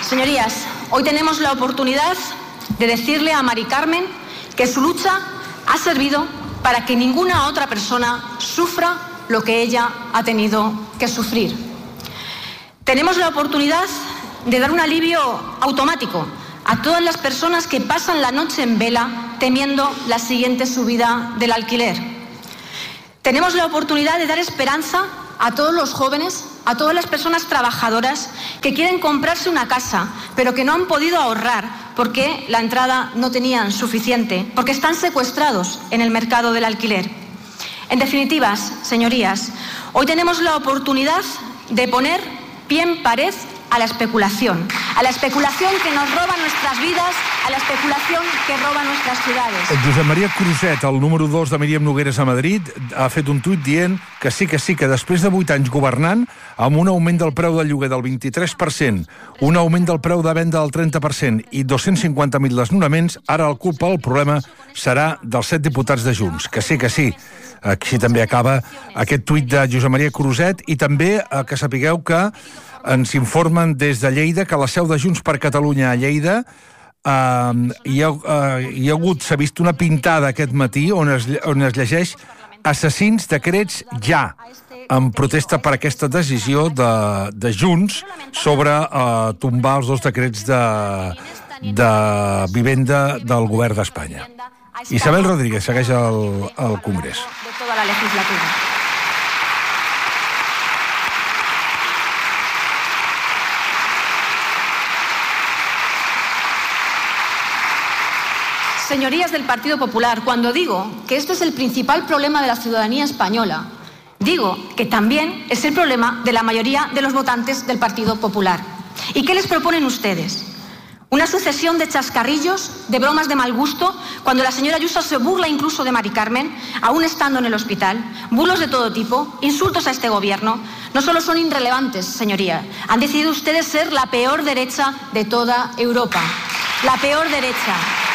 Señorías, hoy tenemos la oportunidad de decirle a Mari Carmen que su lucha ha servido para que ninguna otra persona sufra lo que ella ha tenido que sufrir. Tenemos la oportunidad de dar un alivio automático a todas las personas que pasan la noche en vela temiendo la siguiente subida del alquiler. Tenemos la oportunidad de dar esperanza a todos los jóvenes, a todas las personas trabajadoras que quieren comprarse una casa, pero que no han podido ahorrar porque la entrada no tenían suficiente, porque están secuestrados en el mercado del alquiler. En definitiva, señorías, hoy tenemos la oportunidad de poner pie en pared a la especulación que nos roba nuestras vidas, a la especulación que roba nuestras ciudades. Josep Maria Cruzet, el número 2 de Míriam Nogueras a Madrid, ha fet un tuit dient que sí, que després de 8 anys governant, amb un augment del preu del lloguer del 23%, un augment del preu de venda del 30% i 250.000 desnonaments, ara el culpa del problema serà dels 7 diputats de Junts. Que sí. Aquí també acaba aquest tuit de Josep Maria Cruzet i també que sapigueu que ens informen des de Lleida que a la seu de Junts per Catalunya a Lleida s'ha vist una pintada aquest matí on es llegeix assassins decrets ja, en protesta per aquesta decisió de Junts sobre tombar els 2 decrets de vivenda del govern d'Espanya. Isabel Rodríguez segueix al Congrés. De tota la legislatura. Señorías del Partido Popular, cuando digo que este es el principal problema de la ciudadanía española, digo que también es el problema de la mayoría de los votantes del Partido Popular. ¿Y qué les proponen ustedes? Una sucesión de chascarrillos, de bromas de mal gusto, cuando la señora Ayuso se burla incluso de Mari Carmen, aún estando en el hospital, burlos de todo tipo, insultos a este gobierno. No solo son irrelevantes, señoría, han decidido ustedes ser la peor derecha de toda Europa. La peor derecha.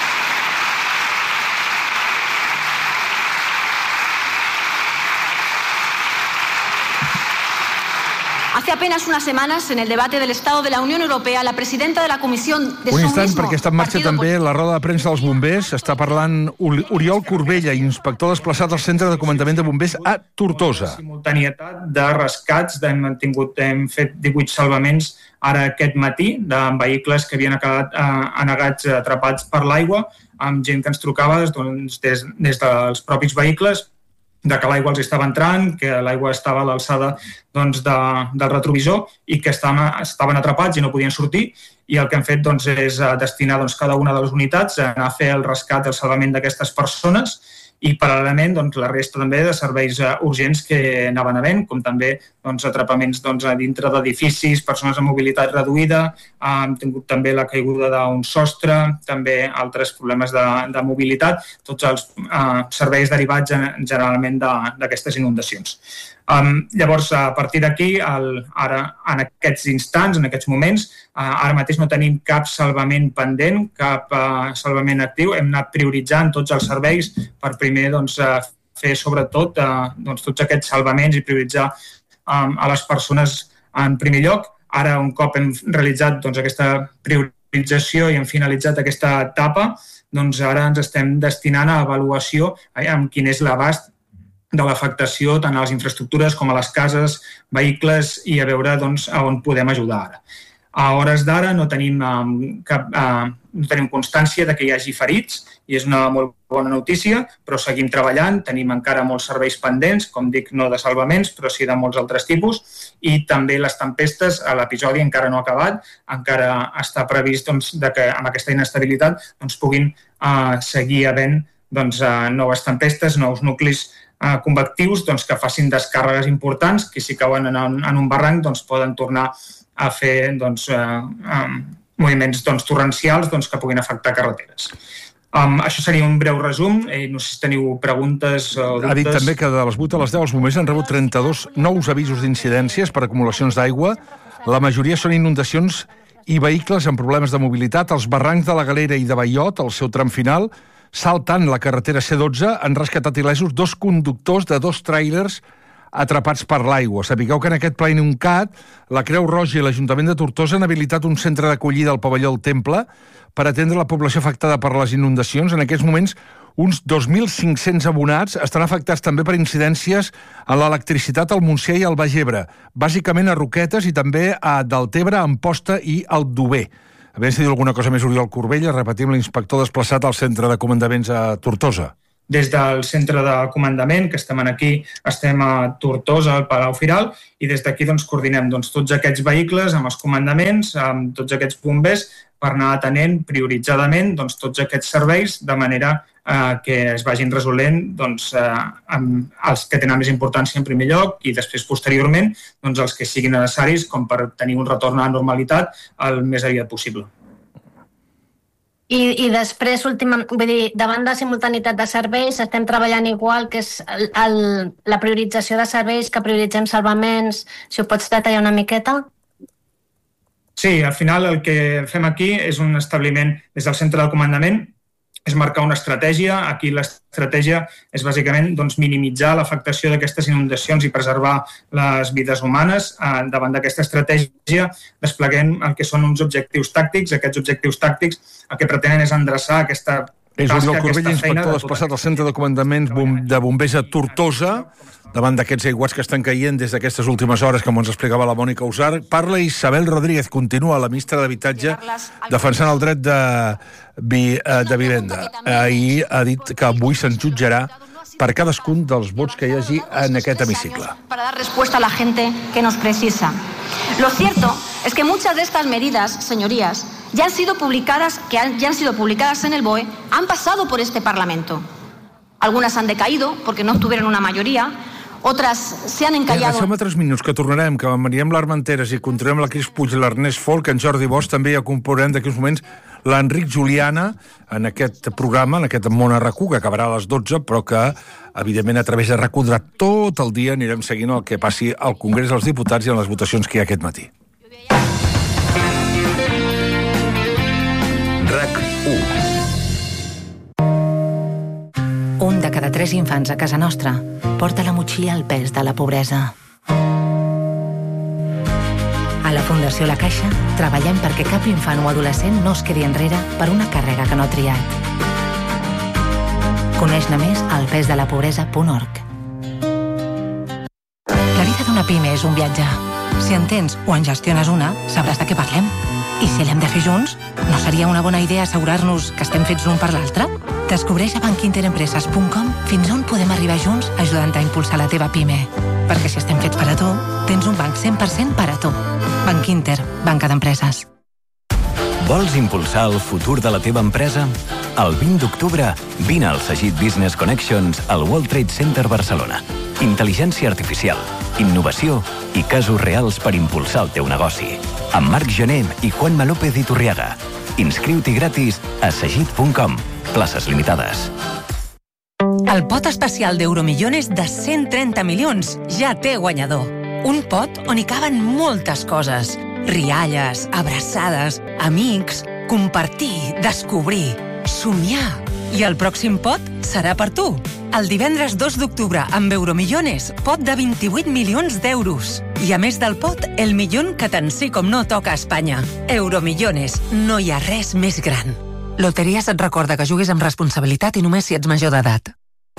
Hace apenas unas semanas, en el debate del Estado de la Unión Europea, la presidenta de la Comisión de Un instant, perquè està en marxa també la roda de premsa dels bombers. Està parlant Oriol Corbella, inspector desplaçat al Centre de Comandament de Bombers a Tortosa. Simultanietat de rescats, hem fet 18 salvaments ara aquest matí de vehicles que havien quedat anegats, atrapats per l'aigua, amb gent que ens trucava des dels propis vehicles, de que l'aigua els estava entrant, que l'aigua estava a l'alçada del retrovisor i que estaven atrapats i no podien sortir, i el que hem fet és destinar cada una de les unitats a anar a fer el rescat i el salvament d'aquestes persones i paral·lelament la resta també de serveis urgents que anaven havent, com també atrapaments a dintre d'edificis, persones amb mobilitat reduïda, hem tingut també la caiguda d'un sostre, també altres problemes de mobilitat, tots els serveis derivats generalment d'aquestes inundacions. Llavors, a partir d'aquí, ara en aquests instants, en aquests moments, ara mateix no tenim cap salvament pendent, cap salvament actiu. Hem anat prioritzant tots els serveis per primer fer sobretot tots aquests salvaments i prioritzar a les persones en primer lloc. Ara, un cop hem realitzat aquesta priorització i hem finalitzat aquesta etapa, ara ens estem destinant a avaluació amb quin és l'abast de l'afectació tant a les infraestructures com a les cases, vehicles i a veure a on podem ajudar ara. A hores d'ara no tenim constància de que hi hagi ferits i és una molt bona notícia, però seguim treballant, tenim encara molts serveis pendents, com dic, no de salvaments, però sí de molts altres tipus, i també les tempestes, l'episodi encara no ha acabat, encara està previst que amb aquesta inestabilitat puguin seguir havent noves tempestes, nous nuclis convectius que facin descàrregues importants, que si cauen en un barranc poden tornar a fer moviments torrencials que puguin afectar carreteres. Això seria un breu resum. No sé si teniu preguntes o dubtes. Ha dit també que de les 8 a les 10 els bombers han rebut 32 nous avisos d'incidències per acumulacions d'aigua. La majoria són inundacions i vehicles amb problemes de mobilitat. Els barrancs de la Galera i de Baiot, al seu tram final, saltant la carretera C12, han rescatat il·lesos 2 conductors de 2 tràilers atrapats per l'aigua. Sapigueu que en aquest ple Inuncat, la Creu Roja i l'Ajuntament de Tortosa han habilitat un centre d'acollida al pavelló del Temple per atendre la població afectada per les inundacions. En aquests moments, uns 2.500 abonats estan afectats també per incidències a l'electricitat al Montsià i al Baix Ebre, bàsicament a Roquetes i també a Deltebre, Amposta i Aldover. A veure si diu alguna cosa més Oriol Corbella, repetim l'inspector desplaçat al centre de comandaments a Tortosa. Des del centre de comandament, que estem aquí, estem a Tortosa, al Palau Firal, i des d'aquí coordinem tots aquests vehicles amb els comandaments, amb tots aquests bombers, per anar atenent prioritzadament tots aquests serveis de manera que es vagin resolent amb els que tenen més importància en primer lloc i després, posteriorment, els que siguin necessaris com per tenir un retorn a la normalitat el més aviat possible. I després, davant de simultanitat de serveis, estem treballant igual, que és la priorització de serveis, que prioritzem salvaments. Si ho pots detallar una miqueta? Sí, al final el que fem aquí és un establiment des del centre de comandament, és marcar una estratègia. Aquí l'estratègia és bàsicament minimitzar l'afectació d'aquestes inundacions i preservar les vides humanes. Davant d'aquesta estratègia despleguem el que són uns objectius tàctics. Aquests objectius tàctics el que pretenen és endreçar aquesta tasca, Oriol Corbella, inspector desplaçat al centre de comandaments de bombers a Tortosa, davant d'aquests aiguats que estan caient des d'aquestes últimes hores, com ens explicava la Mònica Usar. Parla Isabel Rodríguez, continua la ministra d'Habitatge, defensant el dret de vivenda. Ahir ha dit que avui se'n jutjarà per cadascun dels vots que hi hagi en aquest hemicicle. Para dar respuesta a la gente que nos precisa. Lo cierto es que muchas de estas medidas, señorías, ya han sido publicadas en el BOE, han pasado por este Parlamento. Algunas han decaído porque no obtuvieron una mayoría, otras se han encallado... Deixeu-me 3 minuts, que tornarem, que Maríem l'Armenteres i continuem la Cris Puig, l'Ernest Folk, en Jordi Bosch, també ja comporem d'aquí uns moments l'Enric Juliana en aquest programa, en aquest Món a RAC1, que acabarà a les 12, però que, evidentment, a través de RAC1 durant tot el dia anirem seguint el que passi al Congrés dels Diputats i en les votacions que hi ha aquest matí. RAC1. Un de cada 3 infants a casa nostra porta la motxilla el pes de la pobresa. A la Fundació La Caixa treballem perquè cap infant o adolescent no es quedi enrere per una càrrega que no ha triat. Coneix-ne més al pesdelapobresa.org. La vida d'una pime és un viatge. Si en tens o en gestiones una, sabràs de què parlem. I si l'hem de fer junts, no seria una bona idea assegurar-nos que estem fets l'un per l'altre? Descobreix a bankinterempreses.com fins on podem arribar junts ajudant a impulsar la teva PIME. Perquè si estem fets per a tu, tens un banc 100% per a tu. Banc Inter, banca d'empreses. Vols impulsar el futur de la teva empresa? El 20 d'octubre, vine al Sagit Business Connections al World Trade Center Barcelona. Intel·ligència artificial, innovació i casos reals per impulsar el teu negoci. Amb Marc Gené i Juanma López Iturriaga. Inscriu-t'hi gratis a sagit.com. Places limitades. El pot especial d'Euromillones de 130 milions ja té guanyador. Un pot on hi caben moltes coses. Rialles, abraçades, amics, compartir, descobrir, somiar. I el pròxim pot serà per tu. El divendres 2 d'octubre, amb Euromillones, pot de 28 milions d'euros. I a més del pot, el millón que tant sí com no toca a Espanya. Euromillones, no hi ha res més gran. Loteries et recorda que juguis amb responsabilitat i només si ets major d'edat.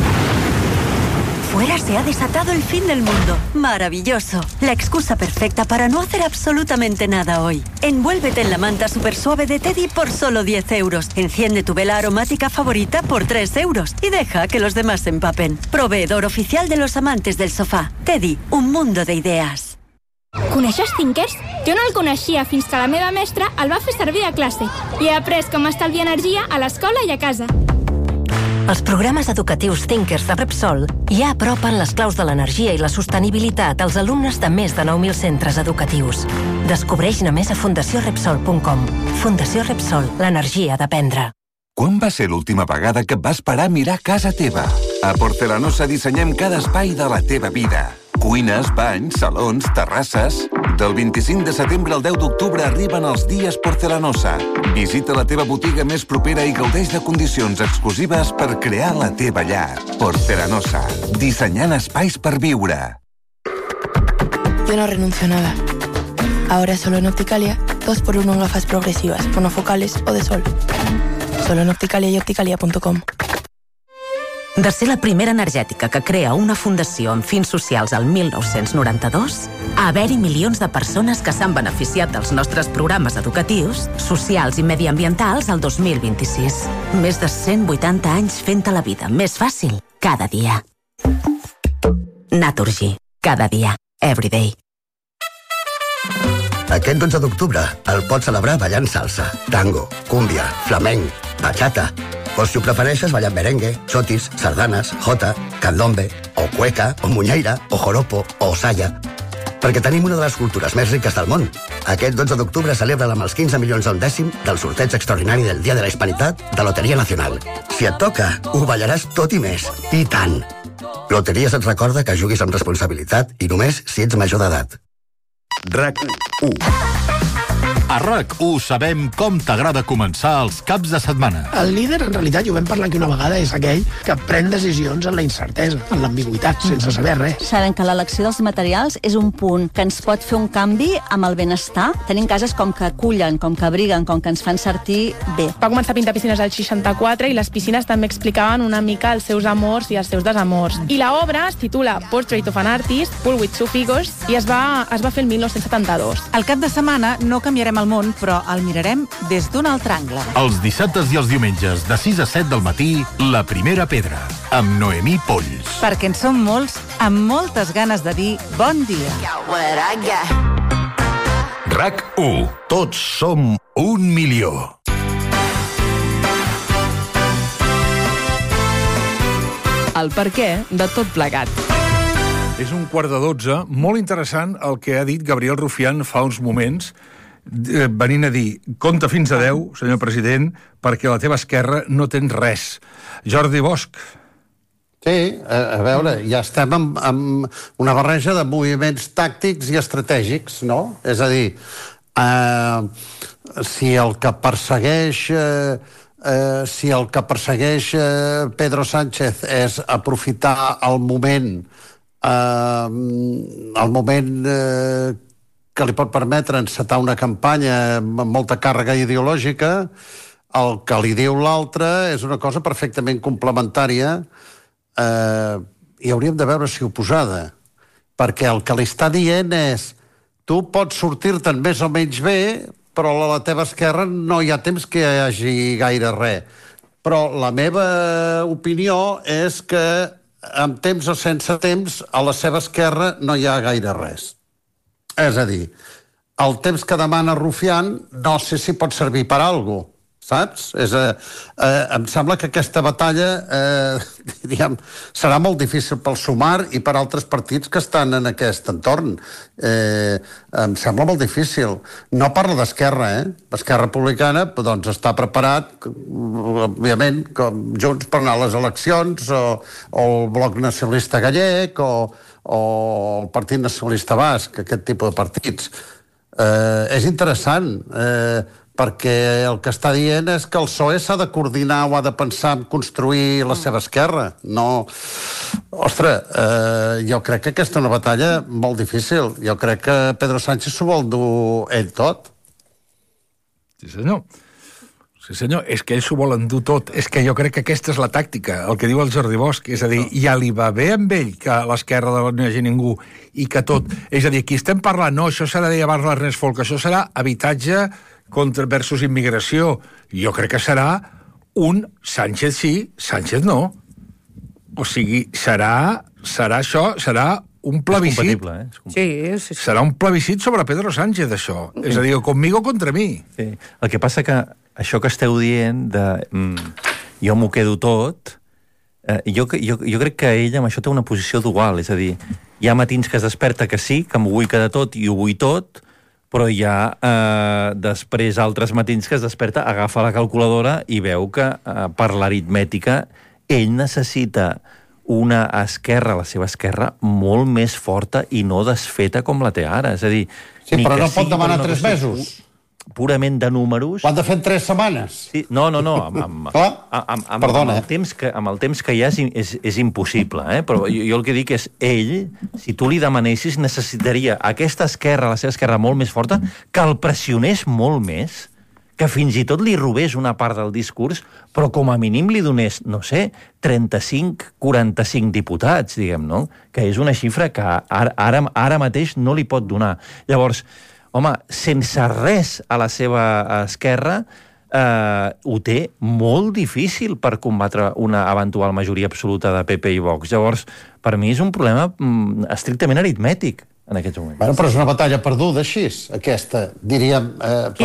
Fuera se ha desatado el fin del mundo. Maravilloso. La excusa perfecta para no hacer absolutamente nada hoy. Envuélvete en la manta super suave de Teddy por solo 10 euros. Enciende tu vela aromática favorita por 3 euros. Y deja que los demás se empapen. Proveedor oficial de los amantes del sofà. Teddy, un mundo de idees. Coneixes Thinkers? Jo no el coneixia fins que la meva mestra el va fer servir a classe. I he après com estalviar energia a l'escola i a casa. Els programes educatius Thinkers de Repsol ja apropen les claus de l'energia i la sostenibilitat als alumnes de més de 9.000 centres educatius. Descobreix-ne més a fundaciorepsol.com. Fundació Repsol, l'energia d'aprendre. Quan va ser l'última vegada que vas parar a mirar casa teva? A Porcelanosa dissenyem cada espai de la teva vida. Cuines, banys, salons, terrasses... Del 25 de setembre al 10 d'octubre arriben els dies Porcelanosa. Visita la teva botiga més propera i gaudeix de condicions exclusives per crear la teva llar. Porcelanosa, dissenyant espais per viure. Yo no renuncio a nada. Ahora solo en Opticalia, 2x1 en gafas progresivas, monofocales o de sol. Solo en Opticalia y opticalia.com. De ser la primera energètica que crea una fundació amb fins socials al 1992, a haver-hi milions de persones que s'han beneficiat dels nostres programes educatius, socials i mediambientals al 2026. Més de 180 anys fent-te la vida més fàcil cada dia. Naturgy. Cada dia. Everyday. Aquest 12 d'octubre el pots celebrar ballant salsa, tango, cúmbia, flamenc, bachata, o si ho prefereixes ballant merengue, chotis, sardanes, jota, candombe, o cueca, o muñeira, o joropo, o saya. Perquè tenim una de les cultures més riques del món. Aquest 12 d'octubre celebra-la amb els 15 milions a un dècim del sorteig extraordinari del Dia de la Hispanitat de Loteria Nacional. Si et toca, ho ballaràs tot i més. I tant! Loteries et recorda que juguis amb responsabilitat i només si ets major d'edat. RAC1. A RAC1 sabem com t'agrada començar els caps de setmana. El líder, en realitat, i ho vam parlar aquí una vegada, és aquell que pren decisions en la incertesa, en l'ambigüitat, sense saber res. Sabem que l'elecció dels materials és un punt que ens pot fer un canvi amb el benestar. Tenim cases com que acullen, com que abriguen, com que ens fan sentir bé. Va començar a pintar piscines al 64 i les piscines també explicaven una mica els seus amors i els seus desamors. I l'obra es titula Portrait of an Artist, Pool with Two Figures, i es va fer el 1972. Al cap de setmana no canviarem el món, però el mirarem des d'un altre angle. Els dissabtes i els diumenges, de 6 a 7 del matí, La Primera Pedra, amb Noemí Polls. Perquè en som molts, amb moltes ganes de dir bon dia. RAC1. Tots som 1 milió. El perquè de tot plegat. És 11:45, molt interessant el que ha dit Gabriel Rufián fa uns moments, venint a dir, compta fins a 10, senyor president, perquè a la teva esquerra no tens res. Jordi Bosch. Sí, a veure, ja estem amb una barreja de moviments tàctics i estratègics, no? És a dir, si el que persegueix Pedro Sánchez és aprofitar el moment que li pot permetre encetar una campanya amb molta càrrega ideològica, el que li diu l'altre és una cosa perfectament complementària i hauríem de veure si oposada, perquè el que li està dient és tu pots sortir-te'n més o menys bé, però a la teva esquerra no hi ha temps que hi hagi gaire res. Però la meva opinió és que amb temps o sense temps a la seva esquerra no hi ha gaire res. És a dir, el temps que demana Rufián no sé si pot servir per alguna cosa, saps? Em sembla que aquesta batalla serà molt difícil pel Sumar i per altres partits que estan en aquest entorn. Em sembla molt difícil. No parla d'Esquerra, Esquerra Republicana doncs està preparat, òbviament, com Junts per anar a les eleccions, o el Bloc Nacionalista Gallec, o el Partit Nacionalista Basc, aquest tipus de partits. És interessant, perquè el que està dient és que el PSOE s'ha de coordinar o ha de pensar en construir la seva esquerra. No... Ostres, jo crec que aquesta és una batalla molt difícil. Jo crec que Pedro Sánchez s'ho vol dur ell tot. Sí, senyor. Sí, senyor, és que ell s'ho vol endur tot. És que jo crec que aquesta és la tàctica, el que diu el Jordi Bosch, és a dir, ja li va bé amb ell que a l'esquerra no hi hagi ningú i que tot... És a dir, aquí estem parlant, no, això serà de abans l'Ernest Folk, això serà habitatge versus immigració. Jo crec que serà un Sánchez sí, Sánchez no. O sigui, serà això, serà un plebiscit. Sí. Serà un plebiscit sobre Pedro Sánchez, això. És a dir, conmigo contra mi. Sí. El que passa que això que esteu dient de jo m'ho quedo tot, jo crec que ell amb això té una posició dual, és a dir, hi ha matins que es desperta que sí, que m'ho vull quedar tot i ho vull tot, però hi ha després altres matins que es desperta, agafa la calculadora i veu que per l'aritmètica ell necessita una esquerra, la seva esquerra, molt més forta i no desfeta com la té ara. És a dir... Sí, però no pot demanar 3 mesos. purament de números... Ho han de fer en 3 setmanes. Sí, no. Amb el temps que hi ha és impossible, però jo el que dic és, ell, si tu li demanessis, necessitaria aquesta esquerra, la seva esquerra molt més forta, que el pressionés molt més, que fins i tot li robés una part del discurs, però com a mínim li donés, no sé, 35-45 diputats, diguem, no? Que és una xifra que ara mateix no li pot donar. Llavors, home, sense res a la seva esquerra, ho té molt difícil per combatre una eventual majoria absoluta de PP i Vox. Llavors, per mi és un problema estrictament aritmètic en aquests moments. Bueno, però és una batalla perduda, així, aquesta, diríem...